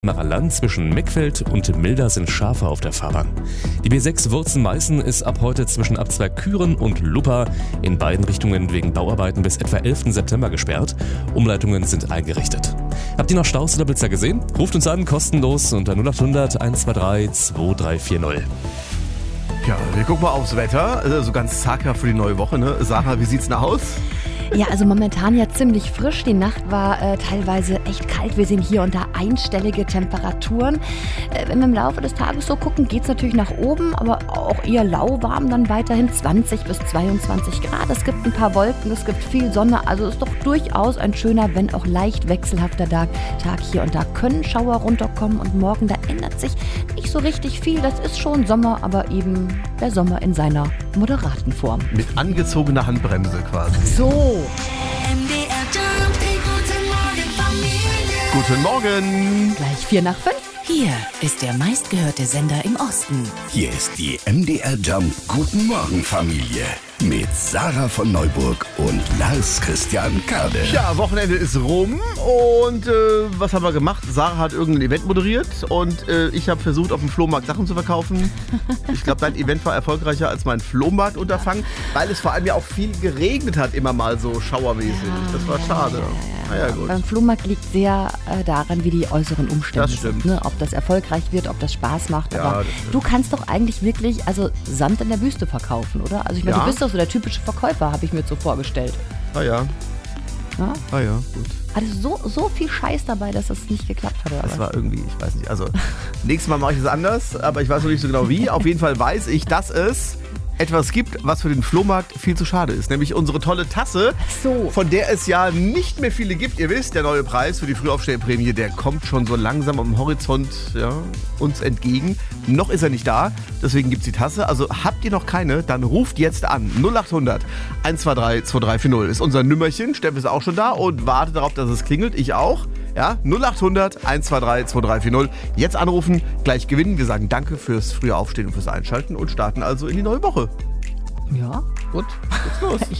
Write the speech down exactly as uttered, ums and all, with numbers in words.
Land zwischen Meckfeld und Milda sind Schafe auf der Fahrbahn. Die B sechs Wurzen-Meißen ist ab heute zwischen Abzweig-Küren und Luppa in beiden Richtungen wegen Bauarbeiten bis etwa elften September gesperrt. Umleitungen sind eingerichtet. Habt ihr noch Staus oder Blitzer gesehen? Ruft uns an, kostenlos unter null acht hundert eins zwei drei zwei drei vier null. Ja, wir gucken mal aufs Wetter. So also ganz zacker für die neue Woche, ne? Sarah, wie sieht's denn aus? Ja, also momentan ja ziemlich frisch. Die Nacht war äh, teilweise echt kalt. Wir sehen hier unter einstellige Temperaturen. Äh, wenn wir im Laufe des Tages so gucken, geht es natürlich nach oben, aber auch eher lauwarm, dann weiterhin zwanzig bis zweiundzwanzig Grad. Es gibt ein paar Wolken, es gibt viel Sonne. Also ist doch durchaus ein schöner, wenn auch leicht wechselhafter Tag. Tag hier und da können Schauer runterkommen und morgen, da ändert sich nicht so richtig viel. Das ist schon Sommer, aber eben der Sommer in seiner moderaten Form. Mit angezogener Handbremse quasi. So. M D R Jump, die guten Morgen Familie. Guten Morgen. Gleich vier nach fünf. Hier ist der meistgehörte Sender im Osten. Hier ist die M D R Jump Guten Morgen Familie mit Sarah von Neuburg und Lars Christian Kade. Ja, Wochenende ist rum und äh, was haben wir gemacht? Sarah hat irgendein Event moderiert und äh, ich habe versucht, auf dem Flohmarkt Sachen zu verkaufen. Ich glaube, dein Event war erfolgreicher als mein Flohmarktunterfangen, weil es vor allem ja auch viel geregnet hat, immer mal so schauermäßig. Ja, das war schade. Ja, ja, ja, ja. ja, Gut. Beim Flohmarkt liegt sehr äh, daran, wie die äußeren Umstände Das stimmt. sind. Ne? Ob das erfolgreich wird, ob das Spaß macht. Ja, Aber das stimmt. du kannst doch eigentlich wirklich also Sand in der Wüste verkaufen, oder? Also ich meine, Ja. du bist doch so der typische Verkäufer, habe ich mir so vorgestellt. Ah ja, Ja? ah ja, gut. Hattest du so, so viel Scheiß dabei, dass das nicht geklappt hat? Oder Das was? war irgendwie, ich weiß nicht, also nächstes Mal mache ich es anders, aber ich weiß noch nicht so genau wie. Auf jeden Fall weiß ich, dass es etwas gibt, was für den Flohmarkt viel zu schade ist. Nämlich unsere tolle Tasse, So. von der es ja nicht mehr viele gibt. Ihr wisst, der neue Preis für die Frühaufstellprämie, der kommt schon so langsam am Horizont ja, uns entgegen. Noch ist er nicht da, deswegen gibt es die Tasse. Also habt ihr noch keine, dann ruft jetzt an. null acht hundert eins zwei drei zwei drei vier null ist unser Nümmerchen. Steff ist auch schon da und wartet darauf, dass es klingelt. Ich auch. Ja, null acht hundert eins zwei drei zwei drei vier null. Jetzt anrufen, gleich gewinnen. Wir sagen danke fürs frühe Aufstehen und fürs Einschalten und starten also in die neue Woche. Ja. Gut, geht's los. Ich